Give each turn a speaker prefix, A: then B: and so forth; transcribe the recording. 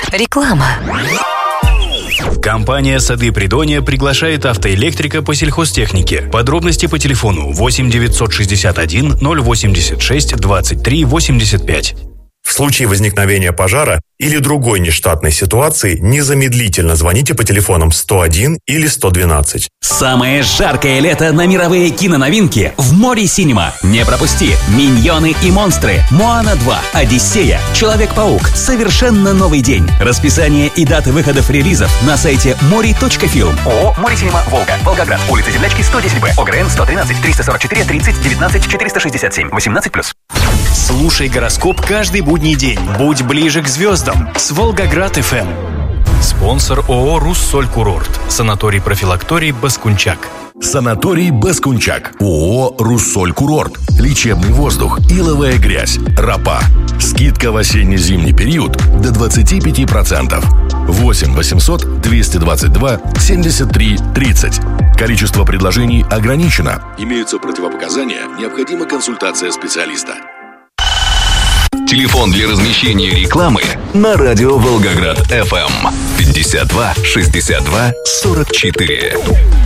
A: Реклама.
B: Компания «Сады Придонья» приглашает автоэлектрика по сельхозтехнике. Подробности по телефону 8 961 086 23 85.
C: В случае возникновения пожара или другой нештатной ситуации незамедлительно звоните по телефонам 101 или 112.
D: Самое жаркое лето на мировые киноновинки в Море Синема. Не пропусти «Миньоны и монстры», «Моана 2», «Одиссея», «Человек-паук», «Совершенно новый день». Расписание и даты выходов релизов на сайте mori.film. ООО «Море Синема», Волга, Волгоград, улица Землячки, 110Б, ОГРН 113 344 30 19 467, 18+.
B: Слушай гороскоп каждый будний день. Будь ближе к звездам с Волгоград-ФМ. Спонсор ООО «Руссоль-Курорт». Санаторий-профилакторий «Баскунчак».
E: Санаторий «Баскунчак». ООО «Руссоль-Курорт». Лечебный воздух, иловая грязь, ропа. Скидка в осенне-зимний период до 25%. 8 800 222 73 30. Количество предложений ограничено. Имеются противопоказания, необходима консультация специалиста.
F: Телефон для размещения рекламы на радио Волгоград ФМ 52 62 44.